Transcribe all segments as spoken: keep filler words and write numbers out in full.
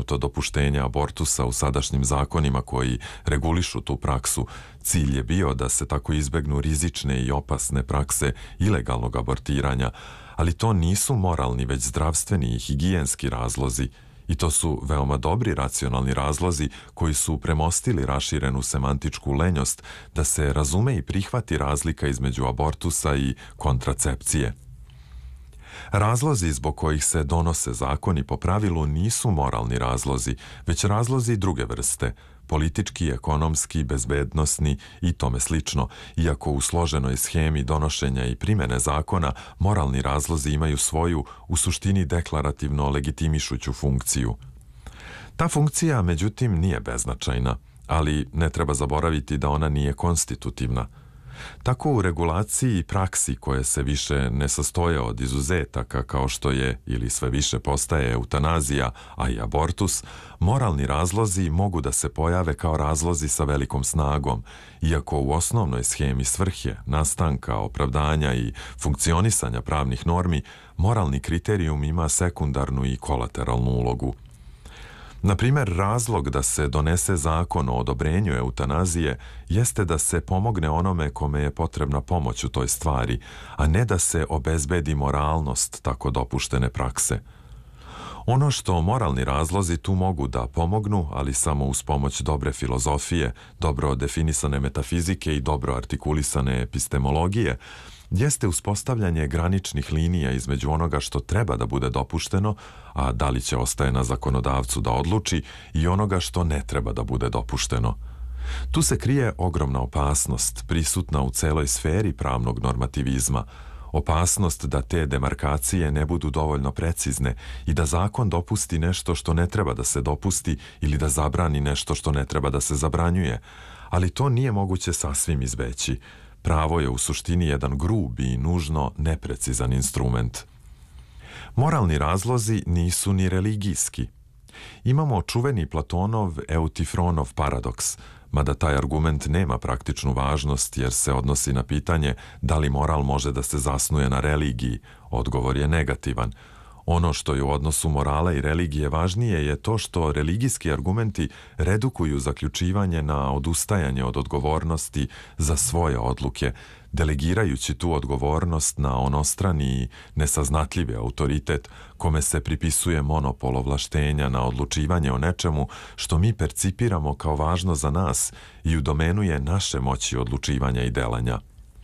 spomenuto dopuštenje abortusa u sadašnjim zakonima koji regulišu tu praksu, cilj je bio da se tako izbegnu rizične i opasne prakse ilegalnog abortiranja, ali to nisu moralni već zdravstveni i higijenski razlozi. I to su veoma dobri racionalni razlozi koji su premostili raširenu semantičku lenjost da se razume i prihvati razlika između abortusa i kontracepcije. Razlozi zbog kojih se donose zakoni po pravilu nisu moralni razlozi, već razlozi druge vrste, politički, ekonomski, bezbednosni i tome slično, iako u složenoj schemi donošenja i primene zakona moralni razlozi imaju svoju, u suštini deklarativno legitimišuću funkciju. Ta funkcija, međutim, nije beznačajna, ali ne treba zaboraviti da ona nije konstitutivna. Tako u regulaciji i praksi koje se više ne sastoje od izuzetaka kao što je ili sve više postaje eutanazija, a i abortus, moralni razlozi mogu da se pojave kao razlozi sa velikom snagom, iako u osnovnoj schemi svrhe, nastanka, opravdanja i funkcionisanja pravnih normi, moralni kriterijum ima sekundarnu i kolateralnu ulogu. Na primjer, razlog da se donese zakon o odobrenju eutanazije jeste da se pomogne onome kome je potrebna pomoć u toj stvari, a ne da se obezbedi moralnost tako dopuštene prakse. Ono što moralni razlozi tu mogu da pomognu, ali samo uz pomoć dobre filozofije, dobro definisane metafizike i dobro artikulisane epistemologije, jeste uspostavljanje graničnih linija između onoga što treba da bude dopušteno, a da li će ostaje na zakonodavcu da odluči, i onoga što ne treba da bude dopušteno. Tu se krije ogromna opasnost, prisutna u celoj sferi pravnog normativizma, opasnost da te demarkacije ne budu dovoljno precizne i da zakon dopusti nešto što ne treba da se dopusti ili da zabrani nešto što ne treba da se zabranjuje, ali to nije moguće sasvim izbeći. Pravo je u suštini jedan grub i nužno neprecizan instrument. Moralni razlozi nisu ni religijski. Imamo čuveni Platonov Eutifronov paradoks, mada taj argument nema praktičnu važnost jer se odnosi na pitanje da li moral može da se zasnuje na religiji. Odgovor je negativan. Ono što je u odnosu morala i religije važnije je to što religijski argumenti redukuju zaključivanje na odustajanje od odgovornosti za svoje odluke, delegirajući tu odgovornost na onostrani i nesaznatljivi autoritet kome se pripisuje monopol ovlaštenja na odlučivanje o nečemu što mi percipiramo kao važno za nas i u domenu je naše moći odlučivanja i delanja.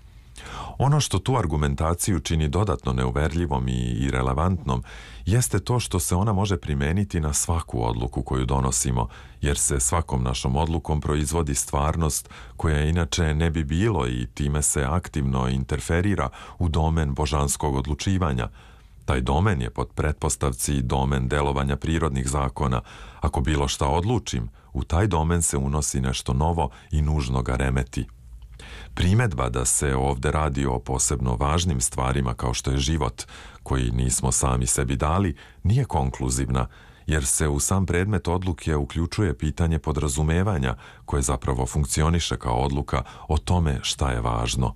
Ono što tu argumentaciju čini dodatno neuverljivom i irelevantnom jeste to što se ona može primeniti na svaku odluku koju donosimo, jer se svakom našom odlukom proizvodi stvarnost koja inače ne bi bilo i time se aktivno interferira u domen božanskog odlučivanja. Taj domen je pod pretpostavci domen delovanja prirodnih zakona. Ako bilo šta odlučim, u taj domen se unosi nešto novo i nužno ga remeti. Primedba da se ovde radi o posebno važnim stvarima kao što je život, koji nismo sami sebi dali, nije konkluzivna, jer se u sam predmet odluke uključuje pitanje podrazumevanja koje zapravo funkcioniše kao odluka o tome šta je važno.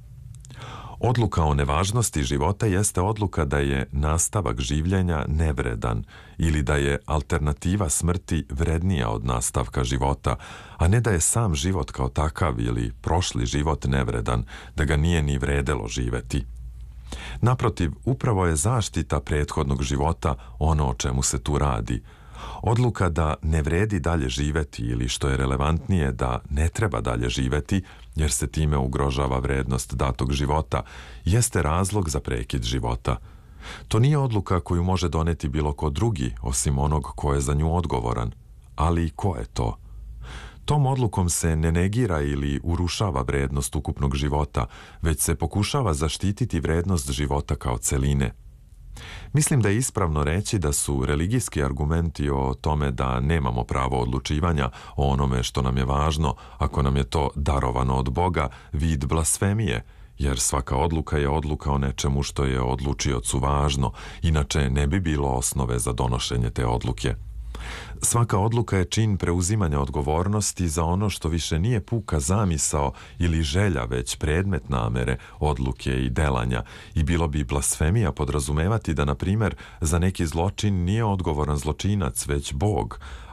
Odluka o nevažnosti života jeste odluka da je nastavak življenja nevredan ili da je alternativa smrti vrednija od nastavka života, a ne da je sam život kao takav ili prošli život nevredan, da ga nije ni vredelo živeti. Naprotiv, upravo je zaštita prethodnog života ono o čemu se tu radi. Odluka da ne vredi dalje živeti ili, što je relevantnije, da ne treba dalje živeti jer se time ugrožava vrednost datog života, jeste razlog za prekid života. To nije odluka koju može doneti bilo ko drugi osim onog ko je za nju odgovoran. Ali ko je to? Tom odlukom se ne negira ili urušava vrednost ukupnog života, već se pokušava zaštititi vrednost života kao celine. Mislim da je ispravno reći da su religijski argumenti o tome da nemamo pravo odlučivanja o onome što nam je važno, ako nam je to darovano od Boga, vid blasfemije, jer svaka odluka je odluka o nečemu što je odlučiocu važno, inače ne bi bilo osnove za donošenje te odluke. Svaka odluka je čin preuzimanja odgovornosti za ono što više nije puka zamisao ili želja, već predmet namere, odluke i delanja, i bilo bi blasfemija podrazumevati da, na primjer, za neki zločin nije odgovoran zločinac, već Bog,